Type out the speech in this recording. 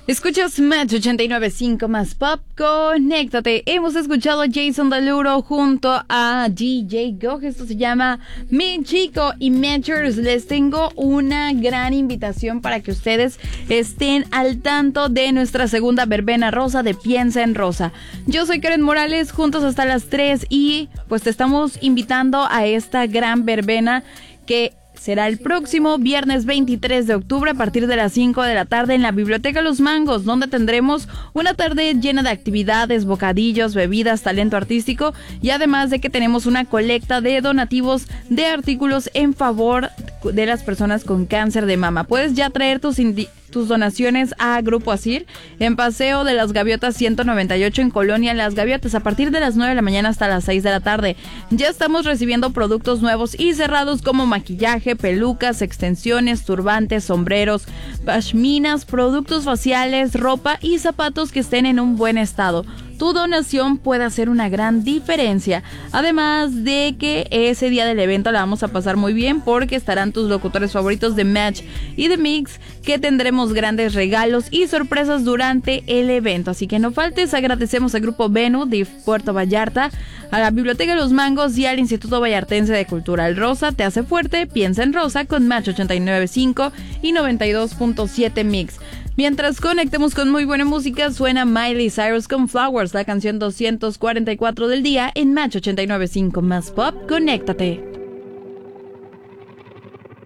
Escuchas Match 89.5 más Pop, conéctate. Hemos escuchado a Jason Derulo junto a DJ Go. Esto se llama Mi Chico y Matchers. Les tengo una gran invitación para que ustedes estén al tanto de nuestra segunda verbena rosa de Piensa en Rosa. Yo soy Karen Morales, juntos hasta las 3 y pues te estamos invitando a esta gran verbena que será el próximo viernes 23 de octubre a partir de las 5 de la tarde en la Biblioteca Los Mangos, donde tendremos una tarde llena de actividades, bocadillos, bebidas, talento artístico y además de que tenemos una colecta de donativos de artículos en favor de las personas con cáncer de mama. Puedes ya traer tus donaciones a Grupo Asir en Paseo de las Gaviotas 198 en Colonia Las Gaviotas a partir de las 9 de la mañana hasta las 6 de la tarde. Ya estamos recibiendo productos nuevos y cerrados como maquillaje, pelucas, extensiones, turbantes, sombreros, pashminas, productos faciales, ropa y zapatos que estén en un buen estado. Tu donación puede hacer una gran diferencia. Además de que ese día del evento la vamos a pasar muy bien porque estarán tus locutores favoritos de Match y de Mix, que tendremos grandes regalos y sorpresas durante el evento. Así que no faltes. Agradecemos al Grupo Venu de Puerto Vallarta, a la Biblioteca Los Mangos y al Instituto Vallartense de Cultura. El Rosa te hace fuerte. Piensa en Rosa con Match 89.5 y 92.7 Mix. Mientras conectemos con muy buena música, suena Miley Cyrus con Flowers, la canción 244 del día en Match 89.5 más Pop. Conéctate.